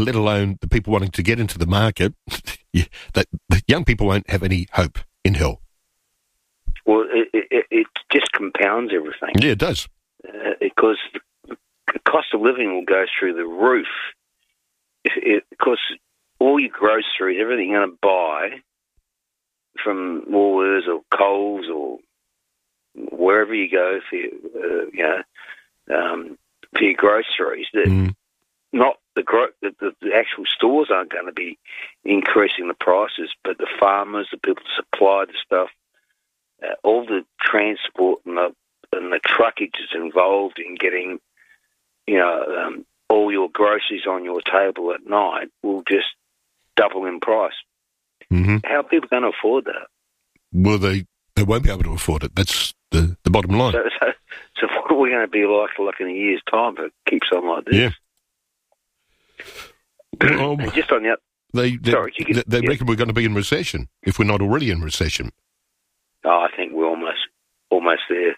let alone the people wanting to get into the market, that the young people won't have any hope in hell. Well, it just compounds everything. Yeah, it does. Because the cost of living will go through the roof. Because all your groceries, everything you're going to buy from Woolworths or Coles or wherever you go for your groceries, not the actual stores aren't going to be increasing the prices, but the farmers, the people who supply the stuff, all the transport and the truckage is involved in getting, all your groceries on your table at night will just double in price. Mm-hmm. How are people going to afford that? Well, they won't be able to afford it. That's the bottom line. So what are we going to be like in a year's time if it keeps on like this? Yeah. And just on the other... They reckon we're going to be in recession if we're not already in recession. Oh, I think we're almost there.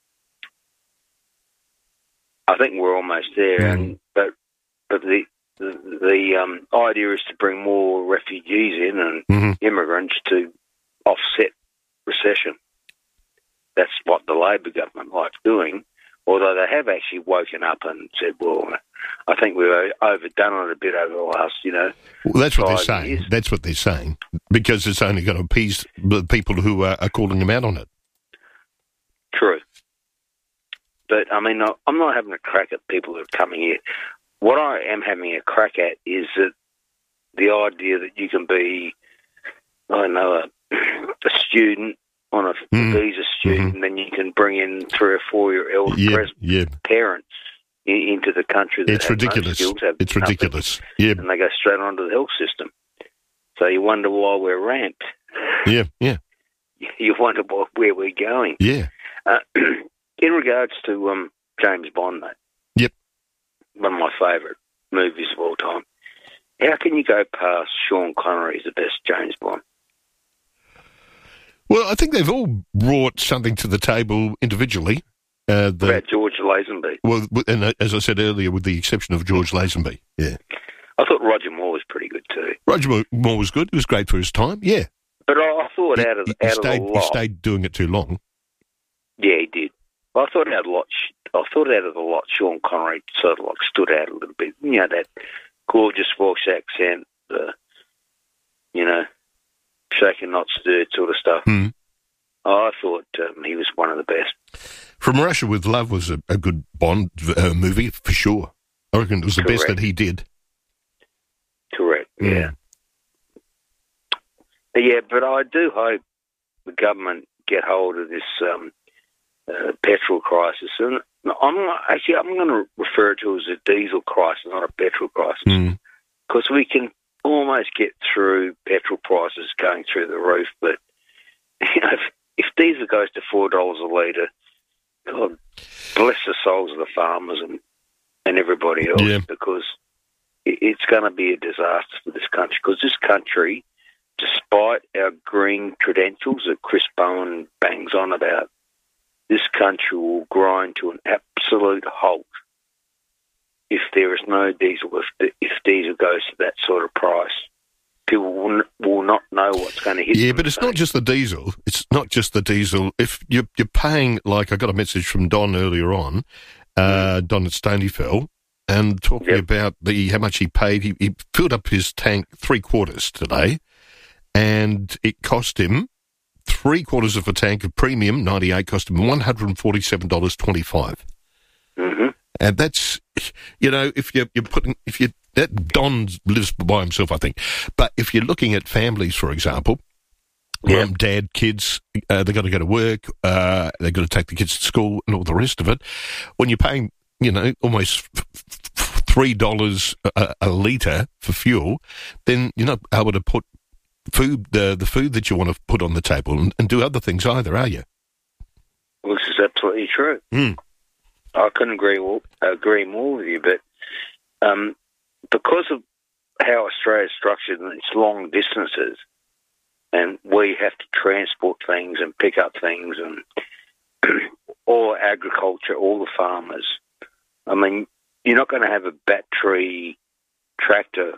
I think we're almost there, but the idea is to bring more refugees in and immigrants to offset recession. That's what the Labor government likes doing, although they have actually woken up and said, well, I think we've overdone it a bit over the last, Well, that's what they're 5 saying. years. That's what they're saying, because it's only going to appease the people who are calling them out on it. True. But, I mean, I'm not having a crack at people that are coming here. What I am having a crack at is that the idea that you can be, a student on a visa student, and then you can bring in 3 or 4 year old parents into the country that it's ridiculous. It's ridiculous. Yeah. And they go straight onto the health system. So you wonder why we're ramped. Yeah, yeah. You wonder where we're going. Yeah. In regards to James Bond, mate. Yep. One of my favourite movies of all time. How can you go past Sean Connery as the best James Bond? Well, I think they've all brought something to the table individually. About George Lazenby. Well, and as I said earlier, with the exception of George Lazenby. Yeah. I thought Roger Moore was pretty good too. Roger Moore was good. He was great for his time. Yeah. But I thought out of the lot, he stayed doing it too long. Yeah, he did. I thought out of the lot, Sean Connery sort of like stood out a little bit. That gorgeous Welsh accent, shaken not stirred sort of stuff. I thought he was one of the best. From Russia with Love was a good Bond movie for sure. I reckon it was the best that he did. Correct. Yeah. But I do hope the government get hold of this petrol crisis, and I'm going to refer to it as a diesel crisis, not a petrol crisis, because we can almost get through petrol prices going through the roof. But if diesel goes to $4 a litre, God bless the souls of the farmers and everybody else, because it's going to be a disaster for this country. Because this country, despite our green credentials that Chris Bowen bangs on about, this country will grind to an absolute halt if there is no diesel. If diesel goes to that sort of price, people will not know what's going to hit them. Yeah, but it's not just the diesel. It's not just the diesel. If you're paying, like I got a message from Don earlier on, Don at Stonyfell, and talking about how much he paid. He filled up his tank 3/4 today, and it cost him 3/4 of a tank of premium 98 cost him $147.25. And that's, that Don lives by himself, I think. But if you're looking at families, for example, mum, dad, kids, they've got to go to work, they've got to take the kids to school and all the rest of it. When you're paying, almost $3 a litre for fuel, then you're not able to put the food that you want to put on the table and do other things either, are you? Well, this is absolutely true. I couldn't agree more with you, but because of how Australia's structured and its long distances, and we have to transport things and pick up things, and all agriculture, all the farmers, I mean, you're not going to have a battery tractor